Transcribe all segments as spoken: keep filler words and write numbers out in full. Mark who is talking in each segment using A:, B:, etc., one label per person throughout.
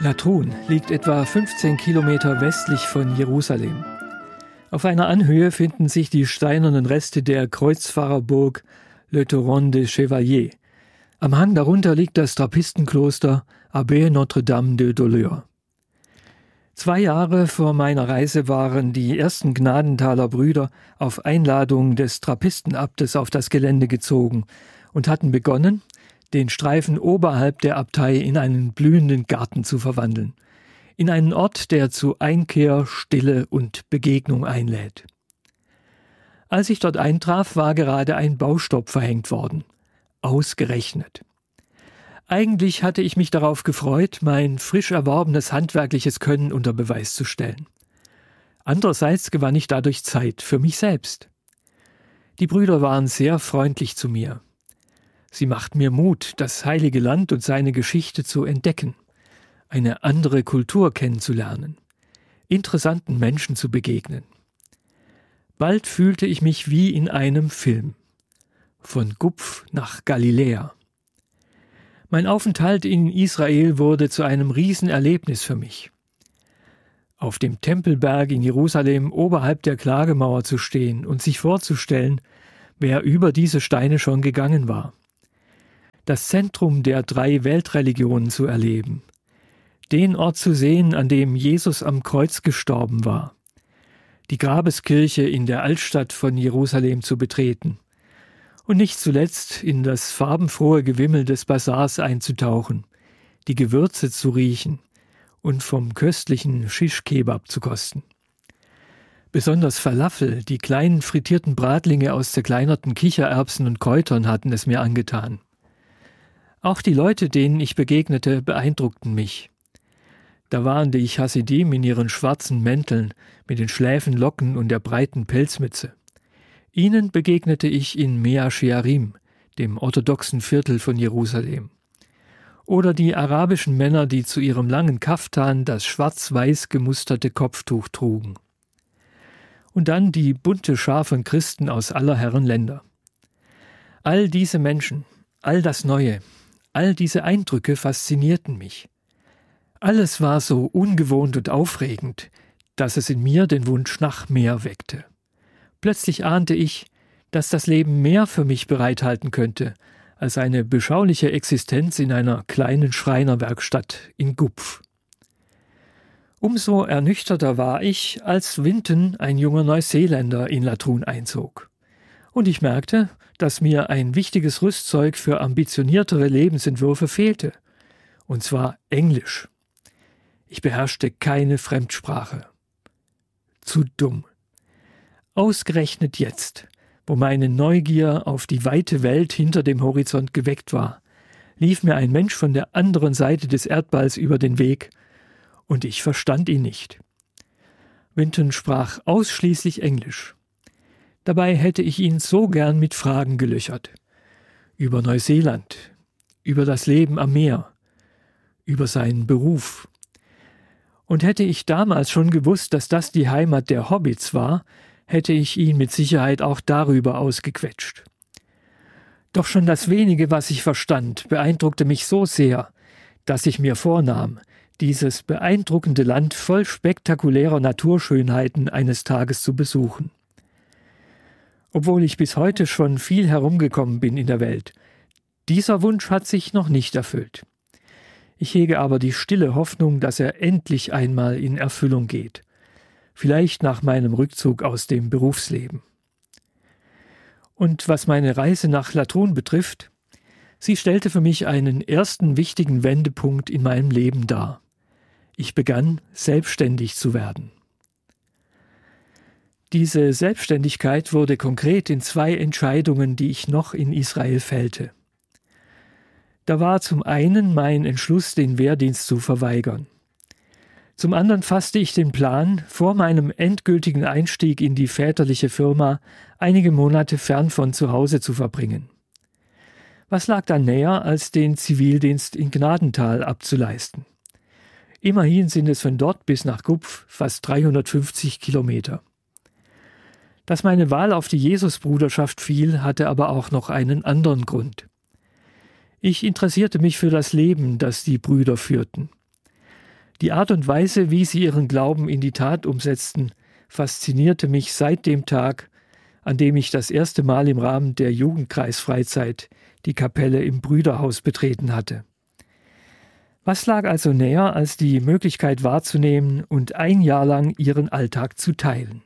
A: Latrun liegt etwa fünfzehn Kilometer westlich von Jerusalem. Auf einer Anhöhe finden sich die steinernen Reste der Kreuzfahrerburg Le Torrent des Chevaliers. Am Hang darunter liegt das Trappistenkloster Abbaye Notre-Dame de Doleure. Zwei Jahre vor meiner Reise waren die ersten Gnadenthaler Brüder auf Einladung des Trappistenabtes auf das Gelände gezogen und hatten begonnen, den Streifen oberhalb der Abtei in einen blühenden Garten zu verwandeln, in einen Ort, der zu Einkehr, Stille und Begegnung einlädt. Als ich dort eintraf, war gerade ein Baustopp verhängt worden. Ausgerechnet. Eigentlich hatte ich mich darauf gefreut, mein frisch erworbenes handwerkliches Können unter Beweis zu stellen. Andererseits gewann ich dadurch Zeit für mich selbst. Die Brüder waren sehr freundlich zu mir. Sie machten mir Mut, das heilige Land und seine Geschichte zu entdecken, eine andere Kultur kennenzulernen, interessanten Menschen zu begegnen. Bald fühlte ich mich wie in einem Film. Von Gupf nach Galiläa. Mein Aufenthalt in Israel wurde zu einem Riesenerlebnis für mich. Auf dem Tempelberg in Jerusalem oberhalb der Klagemauer zu stehen und sich vorzustellen, wer über diese Steine schon gegangen war. Das Zentrum der drei Weltreligionen zu erleben. Den Ort zu sehen, an dem Jesus am Kreuz gestorben war. Die Grabeskirche in der Altstadt von Jerusalem zu betreten. Und nicht zuletzt in das farbenfrohe Gewimmel des Bazars einzutauchen, die Gewürze zu riechen und vom köstlichen Shish-Kebab zu kosten. Besonders Falafel, die kleinen frittierten Bratlinge aus zerkleinerten Kichererbsen und Kräutern hatten es mir angetan. Auch die Leute, denen ich begegnete, beeindruckten mich. Da waren die Hasidim in ihren schwarzen Mänteln, mit den schläfen Locken und der breiten Pelzmütze. Ihnen begegnete ich in Mea Shearim, dem orthodoxen Viertel von Jerusalem. Oder die arabischen Männer, die zu ihrem langen Kaftan das schwarz-weiß gemusterte Kopftuch trugen. Und dann die bunte Schar von Christen aus aller Herren Länder. All diese Menschen, all das Neue, all diese Eindrücke faszinierten mich. Alles war so ungewohnt und aufregend, dass es in mir den Wunsch nach mehr weckte. Plötzlich ahnte ich, dass das Leben mehr für mich bereithalten könnte, als eine beschauliche Existenz in einer kleinen Schreinerwerkstatt in Gupf. Umso ernüchterter war ich, als Winton, ein junger Neuseeländer, in Latrun einzog. Und ich merkte, dass mir ein wichtiges Rüstzeug für ambitioniertere Lebensentwürfe fehlte. Und zwar Englisch. Ich beherrschte keine Fremdsprache. Zu dumm. Ausgerechnet jetzt, wo meine Neugier auf die weite Welt hinter dem Horizont geweckt war, lief mir ein Mensch von der anderen Seite des Erdballs über den Weg, und ich verstand ihn nicht. Winton sprach ausschließlich Englisch. Dabei hätte ich ihn so gern mit Fragen gelöchert. Über Neuseeland, über das Leben am Meer, über seinen Beruf. Und hätte ich damals schon gewusst, dass das die Heimat der Hobbits war, hätte ich ihn mit Sicherheit auch darüber ausgequetscht. Doch schon das wenige, was ich verstand, beeindruckte mich so sehr, dass ich mir vornahm, dieses beeindruckende Land voll spektakulärer Naturschönheiten eines Tages zu besuchen. Obwohl ich bis heute schon viel herumgekommen bin in der Welt, dieser Wunsch hat sich noch nicht erfüllt. Ich hege aber die stille Hoffnung, dass er endlich einmal in Erfüllung geht. Vielleicht nach meinem Rückzug aus dem Berufsleben. Und was meine Reise nach Latrun betrifft, sie stellte für mich einen ersten wichtigen Wendepunkt in meinem Leben dar. Ich begann, selbstständig zu werden. Diese Selbstständigkeit wurde konkret in zwei Entscheidungen, die ich noch in Israel fällte. Da war zum einen mein Entschluss, den Wehrdienst zu verweigern. Zum anderen fasste ich den Plan, vor meinem endgültigen Einstieg in die väterliche Firma einige Monate fern von zu Hause zu verbringen. Was lag da näher, als den Zivildienst in Gnadenthal abzuleisten? Immerhin sind es von dort bis nach Gupf fast dreihundertfünfzig Kilometer. Dass meine Wahl auf die Jesusbruderschaft fiel, hatte aber auch noch einen anderen Grund. Ich interessierte mich für das Leben, das die Brüder führten. Die Art und Weise, wie sie ihren Glauben in die Tat umsetzten, faszinierte mich seit dem Tag, an dem ich das erste Mal im Rahmen der Jugendkreisfreizeit die Kapelle im Brüderhaus betreten hatte. Was lag also näher, als die Möglichkeit wahrzunehmen und ein Jahr lang ihren Alltag zu teilen?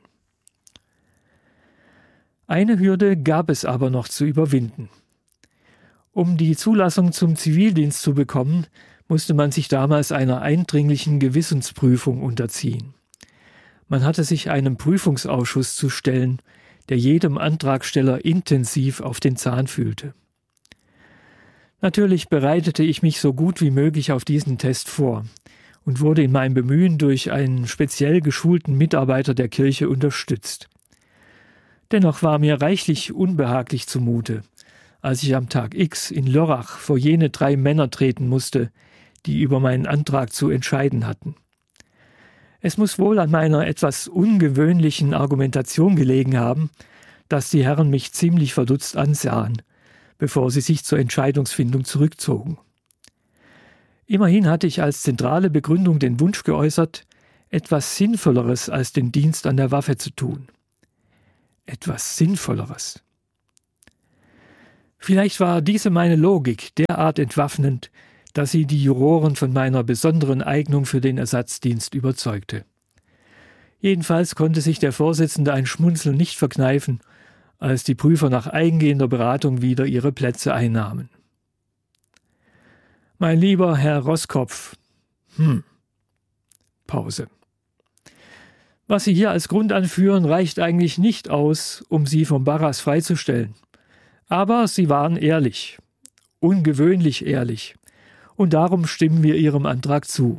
A: Eine Hürde gab es aber noch zu überwinden. Um die Zulassung zum Zivildienst zu bekommen, musste man sich damals einer eindringlichen Gewissensprüfung unterziehen. Man hatte sich einem Prüfungsausschuss zu stellen, der jedem Antragsteller intensiv auf den Zahn fühlte. Natürlich bereitete ich mich so gut wie möglich auf diesen Test vor und wurde in meinem Bemühen durch einen speziell geschulten Mitarbeiter der Kirche unterstützt. Dennoch war mir reichlich unbehaglich zumute, als ich am Tag X in Lörrach vor jene drei Männer treten musste, die über meinen Antrag zu entscheiden hatten. Es muss wohl an meiner etwas ungewöhnlichen Argumentation gelegen haben, dass die Herren mich ziemlich verdutzt ansahen, bevor sie sich zur Entscheidungsfindung zurückzogen. Immerhin hatte ich als zentrale Begründung den Wunsch geäußert, etwas Sinnvolleres als den Dienst an der Waffe zu tun. Etwas Sinnvolleres. Vielleicht war diese meine Logik derart entwaffnend, dass sie die Juroren von meiner besonderen Eignung für den Ersatzdienst überzeugte. Jedenfalls konnte sich der Vorsitzende ein Schmunzeln nicht verkneifen, als die Prüfer nach eingehender Beratung wieder ihre Plätze einnahmen. Mein lieber Herr Roskopf, hm, Pause. Was Sie hier als Grund anführen, reicht eigentlich nicht aus, um Sie vom Barras freizustellen. Aber Sie waren ehrlich, ungewöhnlich ehrlich, und darum stimmen wir Ihrem Antrag zu.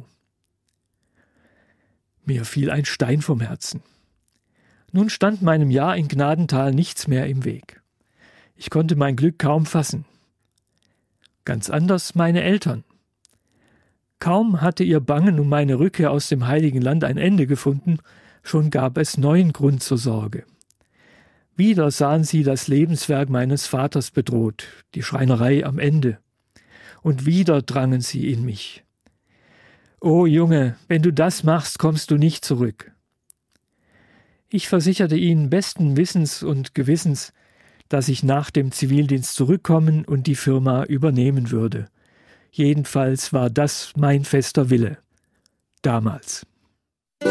A: Mir fiel ein Stein vom Herzen. Nun stand meinem Ja in Gnadenthal nichts mehr im Weg. Ich konnte mein Glück kaum fassen. Ganz anders meine Eltern. Kaum hatte ihr Bangen um meine Rückkehr aus dem Heiligen Land ein Ende gefunden, schon gab es neuen Grund zur Sorge. Wieder sahen sie das Lebenswerk meines Vaters bedroht, die Schreinerei am Ende. Und wieder drangen sie in mich. »O Junge, wenn du das machst, kommst du nicht zurück.« Ich versicherte ihnen besten Wissens und Gewissens, dass ich nach dem Zivildienst zurückkommen und die Firma übernehmen würde. Jedenfalls war das mein fester Wille. Damals.